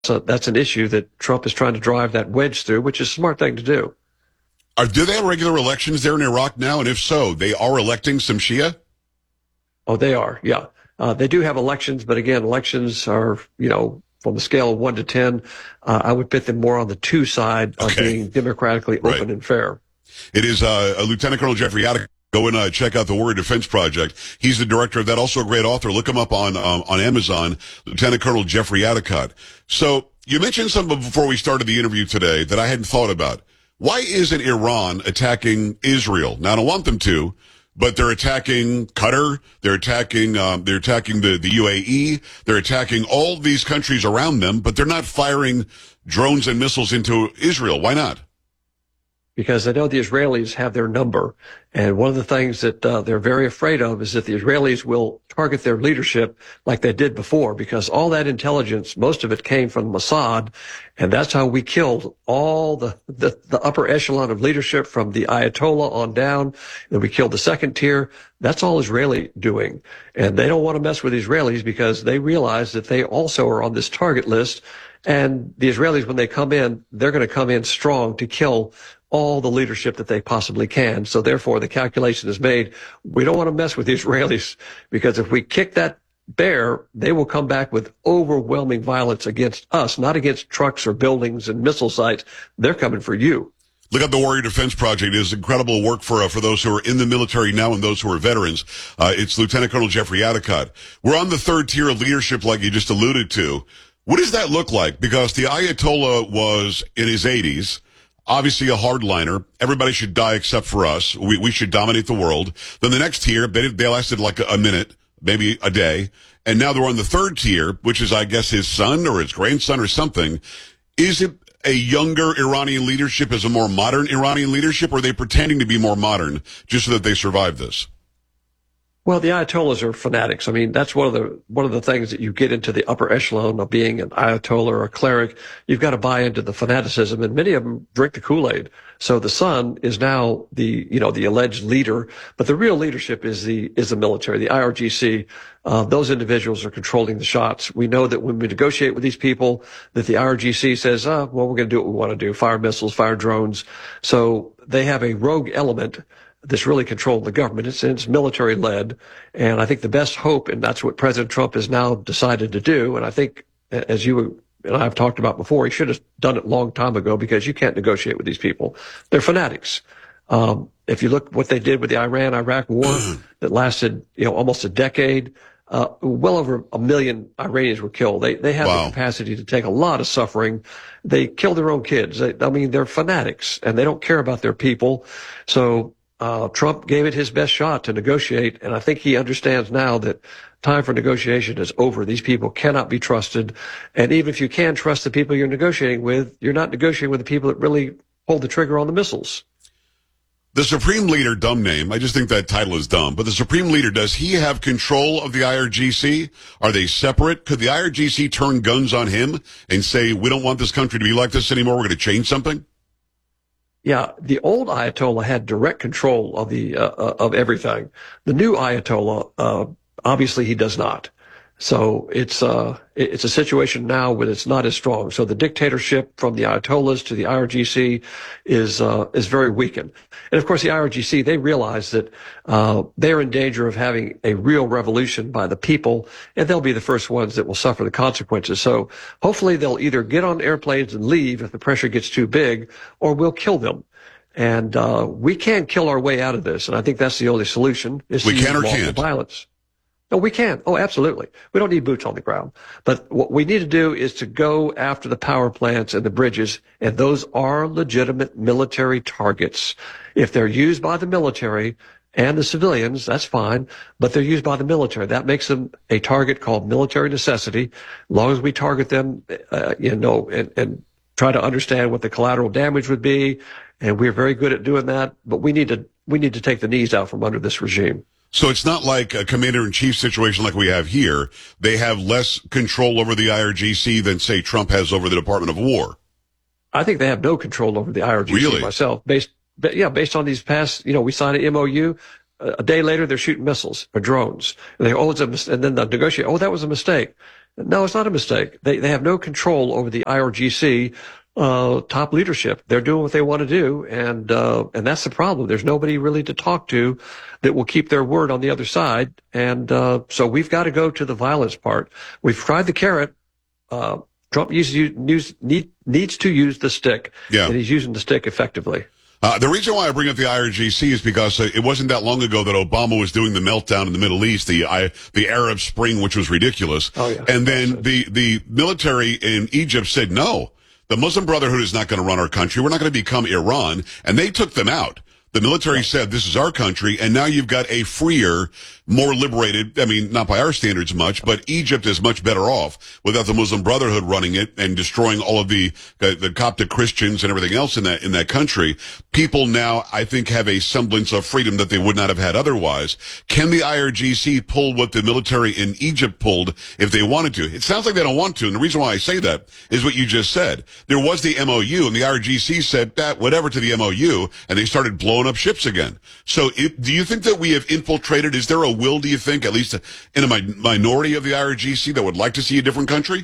that's an issue that Trump is trying to drive that wedge through, which is a smart thing to do. Do they have regular elections there in Iraq now? And if so, they are electing some Shia? Oh, they are. Yeah. They do have elections, but again, elections are, from a scale of 1 to 10, I would put them more on the 2 side of being democratically open and fair. It is Lieutenant Colonel Jeffrey Attica. Go and check out the Warrior Defense Project. He's the director of that, also a great author. Look him up on Amazon, Lieutenant Colonel Jeffrey Attica. So you mentioned something before we started the interview today that I hadn't thought about. Why isn't Iran attacking Israel? Now, I don't want them to, but they're attacking Qatar. They're attacking the UAE. They're attacking all these countries around them, but they're not firing drones and missiles into Israel. Why not? Because they know the Israelis have their number. And one of the things that they're very afraid of is that the Israelis will target their leadership like they did before, because all that intelligence, most of it came from Mossad, and that's how we killed all the upper echelon of leadership from the Ayatollah on down. And we killed the second tier. That's all Israeli doing. And they don't want to mess with Israelis because they realize that they also are on this target list. And the Israelis, when they come in, they're going to come in strong to kill all the leadership that they possibly can. So therefore, the calculation is made. We don't want to mess with the Israelis, because if we kick that bear, they will come back with overwhelming violence against us, not against trucks or buildings and missile sites. They're coming for you. Look up the Warrior Defense Project. It is incredible work for those who are in the military now and those who are veterans. It's Lieutenant Colonel Jeffrey Attica. We're on the 3rd tier of leadership, like you just alluded to. What does that look like? Because the Ayatollah was in his 80s. Obviously a hardliner. Everybody should die except for us. We should dominate the world. Then the next tier, they lasted like a minute, maybe a day. And now they're on the 3rd tier, which is, I guess, his son or his grandson or something. Is it a younger Iranian leadership? Is a more modern Iranian leadership? Or are they pretending to be more modern just so that they survive this? Well, the Ayatollahs are fanatics. I mean, that's one of the things that you get into the upper echelon of being an Ayatollah or a cleric. You've got to buy into the fanaticism, and many of them drink the Kool-Aid. So the son is now the alleged leader, but the real leadership is the military, the IRGC. Those individuals are controlling the shots. We know that when we negotiate with these people, that the IRGC says, well, we're going to do what we want to do, fire missiles, fire drones. So they have a rogue element that's really controlling the government. It's military led. And I think the best hope, and that's what President Trump has now decided to do. And I think, as you and I have talked about before, he should have done it a long time ago, because you can't negotiate with these people. They're fanatics. If you look what they did with the Iran-Iraq war that lasted, almost a decade, well over 1 million Iranians were killed. They have the capacity to take a lot of suffering. They kill their own kids. They're fanatics, and they don't care about their people. So, Trump gave it his best shot to negotiate, and I think he understands now that time for negotiation is over. These people cannot be trusted, and even if you can trust the people you're negotiating with, you're not negotiating with the people that really pulled the trigger on the missiles. The Supreme Leader, dumb name. I just think that title is dumb. But the Supreme Leader, does he have control of the IRGC? Are they separate? Could the IRGC turn guns on him and say, we don't want this country to be like this anymore, we're going to change something? Yeah, the old Ayatollah had direct control of of everything. The new Ayatollah, obviously he does not. So it's a situation now where it's not as strong. So the dictatorship from the Ayatollahs to the IRGC is very weakened. And of course, the IRGC, they realize that they're in danger of having a real revolution by the people, and they'll be the first ones that will suffer the consequences. So hopefully they'll either get on airplanes and leave if the pressure gets too big, or we'll kill them. And we can kill our way out of this, and I think that's the only solution, is to use lawful violence. No, we can. Oh, absolutely. We don't need boots on the ground. But what we need to do is to go after the power plants and the bridges, and those are legitimate military targets. If they're used by the military and the civilians, that's fine, but they're used by the military. That makes them a target called military necessity. As long as we target them, and try to understand what the collateral damage would be, and we're very good at doing that, but we need to take the knees out from under this regime. So it's not like a commander-in-chief situation like we have here. They have less control over the IRGC than, say, Trump has over the Department of War. I think they have no control over the IRGC myself. Based on these past, we signed an MOU. A day later, they're shooting missiles or drones. And and then they'll negotiate. Oh, that was a mistake. No, it's not a mistake. They have no control over the IRGC top leadership. They're doing what they want to do, and that's the problem. There's nobody really to talk to that will keep their word on the other side, and so we've got to go to the violence part. We've tried the carrot. Trump needs to use the stick, and he's using the stick effectively. The reason why I bring up the IRGC is because it wasn't that long ago that Obama was doing the meltdown in the Middle East, the Arab Spring, which was ridiculous. Oh, yeah. And then the military in Egypt said, no, the Muslim Brotherhood is not going to run our country. We're not going to become Iran. And they took them out. The military said, this is our country, and now you've got a freer, more liberated, I mean, not by our standards much, but Egypt is much better off without the Muslim Brotherhood running it and destroying all of the Coptic Christians and everything else in that country. People now, I think, have a semblance of freedom that they would not have had otherwise. Can the IRGC pull what the military in Egypt pulled if they wanted to? It sounds like they don't want to, and the reason why I say that is what you just said. There was the MOU, and the IRGC said, whatever to the MOU, and they started blowing up ships again. So do you think that we have infiltrated? Is there a will, do you think, at least in a minority of the IRGC that would like to see a different country?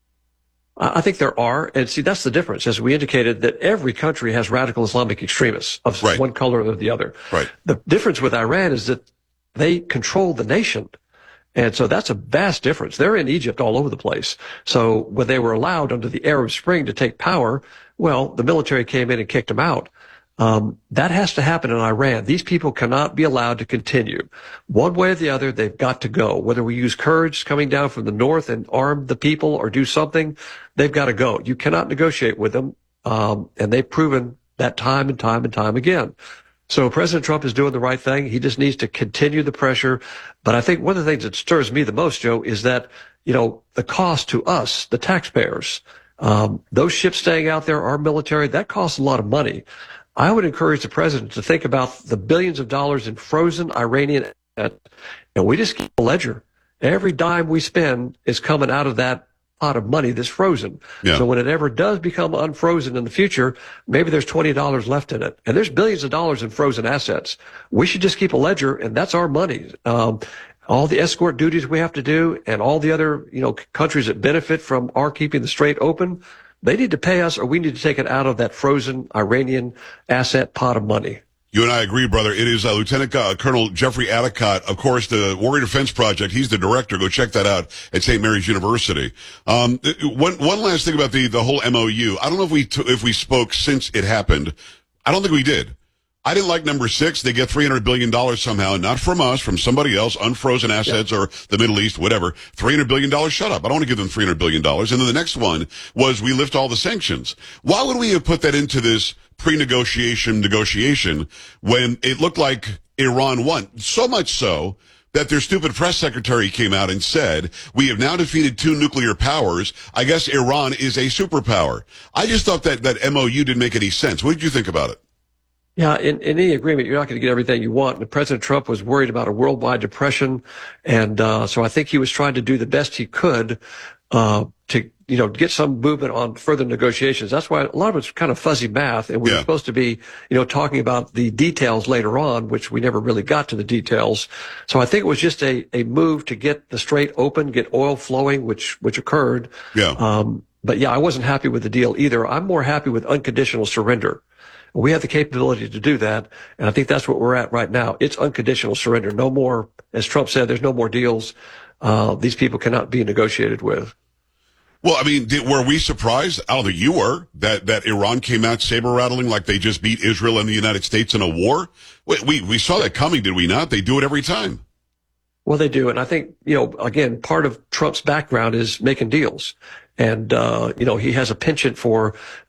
I think there are. And see, that's the difference. As we indicated, that every country has radical Islamic extremists of one color or the other. Right. The difference with Iran is that they control the nation. And so that's a vast difference. They're in Egypt all over the place. So when they were allowed under the Arab Spring to take power, well, the military came in and kicked them out. That has to happen in Iran. These people cannot be allowed to continue. One way or the other, they've got to go. Whether we use Kurds coming down from the north and arm the people or do something, they've got to go. You cannot negotiate with them. And they've proven that time and time and time again. So President Trump is doing the right thing. He just needs to continue the pressure. But I think one of the things that stirs me the most, Joe, is that, the cost to us, the taxpayers, those ships staying out there, our military, that costs a lot of money. I would encourage the president to think about the billions of dollars in frozen Iranian debt, and we just keep a ledger. Every dime we spend is coming out of that pot of money that's frozen. Yeah. So when it ever does become unfrozen in the future, maybe there's $20 left in it. And there's billions of dollars in frozen assets. We should just keep a ledger, and that's our money. All the escort duties we have to do and all the other, countries that benefit from our keeping the strait open, they need to pay us, or we need to take it out of that frozen Iranian asset pot of money. You and I agree, brother. It is Lieutenant Colonel Jeffrey Addicott, of course, the Warrior Defense Project. He's the director. Go check that out at St. Mary's University. One last thing about the whole MOU. I don't know if we spoke since it happened. I don't think we did. I didn't like number 6. They get $300 billion somehow, not from us, from somebody else, unfrozen assets or the Middle East, whatever. $300 billion, shut up. I don't want to give them $300 billion. And then the next one was we lift all the sanctions. Why would we have put that into this pre-negotiation when it looked like Iran won? So much so that their stupid press secretary came out and said, we have now defeated 2 nuclear powers. I guess Iran is a superpower. I just thought that MOU didn't make any sense. What did you think about it? Yeah, in any agreement, you're not going to get everything you want. And President Trump was worried about a worldwide depression. And so I think he was trying to do the best he could to get some movement on further negotiations. That's why a lot of it's kind of fuzzy math. And we were supposed to be, talking about the details later on, which we never really got to the details. So I think it was just a move to get the strait open, get oil flowing, which occurred. Yeah. But yeah, I wasn't happy with the deal either. I'm more happy with unconditional surrender. We have the capability to do that, and I think that's what we're at right now. It's unconditional surrender. No more, as Trump said, there's no more deals. These people cannot be negotiated with. Well, I mean, were we surprised? I don't think you were, that Iran came out saber-rattling like they just beat Israel and the United States in a war? We saw that coming, did we not? They do it every time. Well, they do, and I think, again, part of Trump's background is making deals. And, he has a penchant for,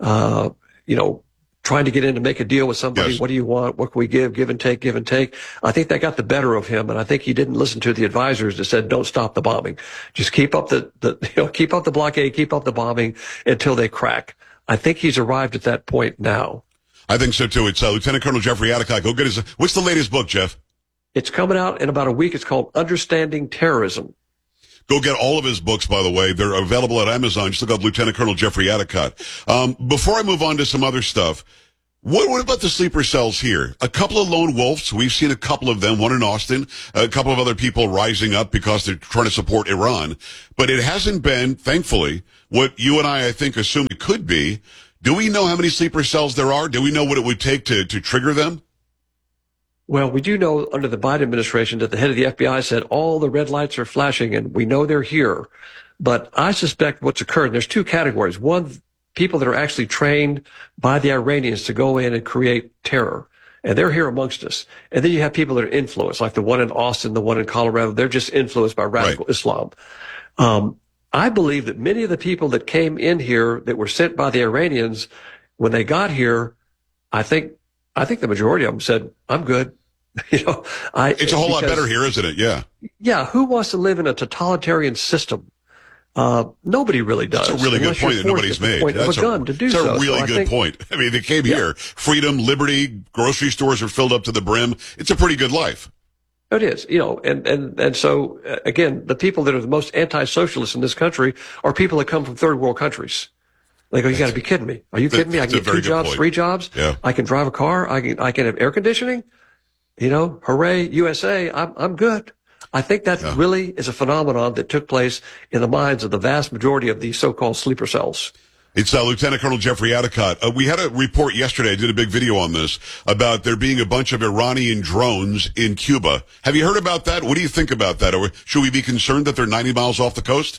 trying to get in to make a deal with somebody. Yes. What do you want? What can we give? Give and take, give and take. I think that got the better of him. And I think he didn't listen to the advisors that said, don't stop the bombing. Just keep up keep up the blockade, keep up the bombing until they crack. I think he's arrived at that point now. I think so too. It's Lieutenant Colonel Jeffrey Addicott. Go get what's the latest book, Jeff? It's coming out in about a week. It's called Understanding Terrorism. Go get all of his books, by the way. They're available at Amazon. Just look up Lieutenant Colonel Jeffrey Addicott. Before I move on to some other stuff, What about the sleeper cells here? A couple of lone wolves. We've seen a couple of them, one in Austin, a couple of other people rising up because they're trying to support Iran. But it hasn't been, thankfully, what you and I think, assume it could be. Do we know how many sleeper cells there are? Do we know what it would take to trigger them? Well, we do know under the Biden administration that the head of the FBI said all the red lights are flashing and we know they're here. But I suspect what's occurred, there's two categories. One, people that are actually trained by the Iranians to go in and create terror. And they're here amongst us. And then you have people that are influenced, like the one in Austin, the one in Colorado. They're just influenced by radical Islam. I believe that many of the people that came in here that were sent by the Iranians, when they got here, I think the majority of them said, I'm good. It's a whole lot better here, isn't it? Yeah. Yeah. Who wants to live in a totalitarian system? Nobody really does. That's a really good point that nobody's made. That's a really good point. I mean, they came here. Freedom, liberty, grocery stores are filled up to the brim. It's a pretty good life. It is, and so again, the people that are the most anti-socialist in this country are people that come from third world countries. They go, you got to be kidding me. Are you kidding me? I can get 2 jobs, 3 jobs. Yeah. I can drive a car. I can have air conditioning. Hooray, USA. I'm good. I think that really is a phenomenon that took place in the minds of the vast majority of these so-called sleeper cells. It's Lieutenant Colonel Jeffrey Adicott. We had a report yesterday, I did a big video on this, about there being a bunch of Iranian drones in Cuba. Have you heard about that? What do you think about that? Or should we be concerned that they're 90 miles off the coast?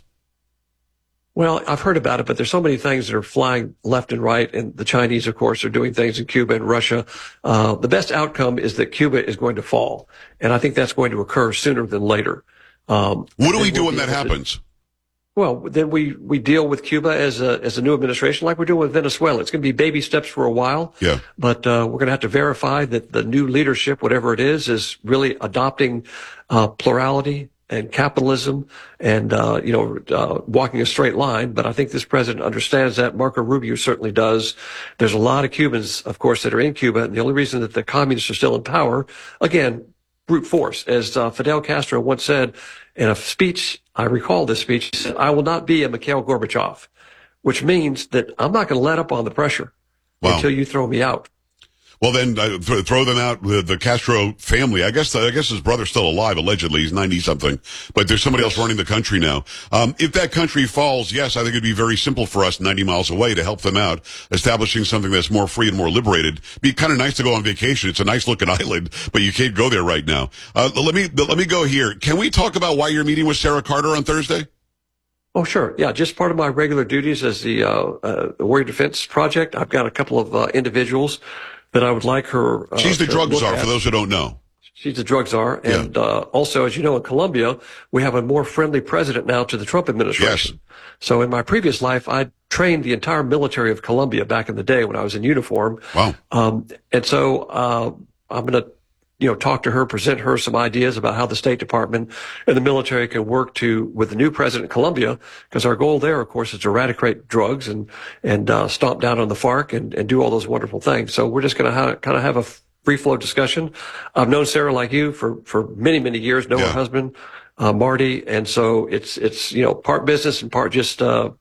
Well, I've heard about it, but there's so many things that are flying left and right, and the Chinese, of course, are doing things in Cuba and Russia. The best outcome is that Cuba is going to fall, and I think that's going to occur sooner than later. What do we do when that happens? Well, then we deal with Cuba as a new administration, like we're doing with Venezuela. It's going to be baby steps for a while. Yeah. But we're going to have to verify that the new leadership, whatever it is really adopting plurality and capitalism and walking a straight line. But I think this president understands that. Marco Rubio certainly does. There's a lot of Cubans, of course, that are in Cuba, and the only reason that the communists are still in power, again, brute force. As Fidel Castro once said in a speech, I recall this speech, he said, I will not be a Mikhail Gorbachev, which means that I'm not going to let up on the pressure until you throw me out. Well, then throw them out. The Castro family. I guess his brother's still alive. Allegedly, he's 90-something. But there's somebody else running the country now. If that country falls, yes, I think it'd be very simple for us 90 miles away to help them out, establishing something that's more free and more liberated. Be kind of nice to go on vacation. It's a nice looking island, but you can't go there right now. Let me go here. Can we talk about why you're meeting with Sarah Carter on Thursday? Oh, sure. Yeah, just part of my regular duties as the Warrior Defense Project. I've got a couple of individuals that I would like her. She's the drug czar, for those who don't know. She's the drug czar. And also, as you know, in Colombia, we have a more friendly president now to the Trump administration. Yes. So in my previous life, I trained the entire military of Colombia back in the day when I was in uniform. Wow. And so I'm going to talk to her, present her some ideas about how the State Department and the military can work with the new president of Colombia, because our goal there, of course, is to eradicate drugs and stomp down on the FARC and do all those wonderful things. So we're just going to kind of have a free flow discussion. I've known Sarah like you for many, many years, know her husband, Marty. And so it's part business and part just,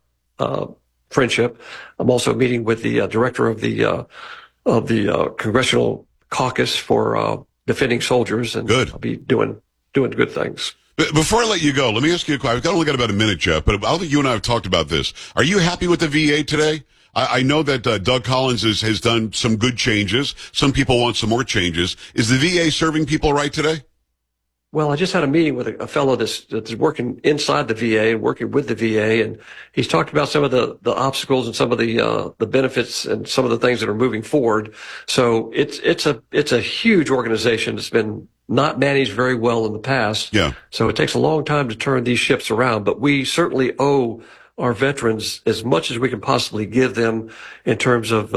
friendship. I'm also meeting with the director of the Congressional Caucus for, defending soldiers, and I'll be doing good things. Before I let you go, let me ask you a question. I've only got about a minute, Jeff, but I don't think you and I have talked about this. Are you happy with the VA today? I know that Doug Collins has done some good changes. Some people want some more changes. Is the VA serving people right today? Well, I just had a meeting with a fellow that's working inside the VA and working with the VA, and he's talked about some of the obstacles and some of the benefits and some of the things that are moving forward. So it's a huge organization that's been not managed very well in the past. Yeah. So it takes a long time to turn these ships around, but we certainly owe our veterans as much as we can possibly give them in terms of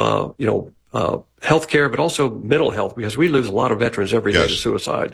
healthcare, but also mental health, because we lose a lot of veterans every day to suicide.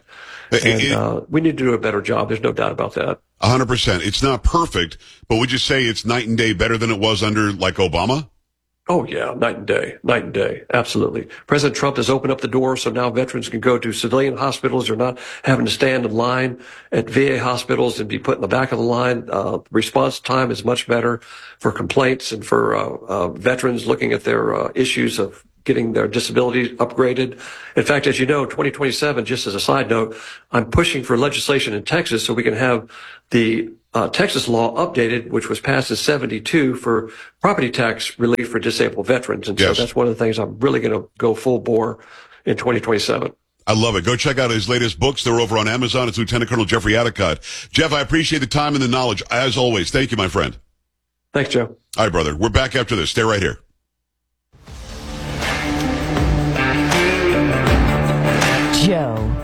And we need to do a better job. There's no doubt about that. 100%. It's not perfect, but would you say it's night and day better than it was under like Obama? Oh yeah, night and day. Absolutely. President Trump has opened up the door, so now veterans can go to civilian hospitals. They're not having to stand in line at VA hospitals and be put in the back of the line. Response time is much better for complaints and for veterans looking at their issues of getting their disability upgraded. In fact, as you know, 2027, just as a side note, I'm pushing for legislation in Texas so we can have the Texas law updated, which was passed in 72 for property tax relief for disabled veterans. And so that's one of the things I'm really going to go full bore in 2027. I love it. Go check out his latest books. They're over on Amazon. It's Lieutenant Colonel Jeffrey Adicott. Jeff, I appreciate the time and the knowledge, as always. Thank you, my friend. Thanks, Joe. All right, brother. We're back after this. Stay right here. Joe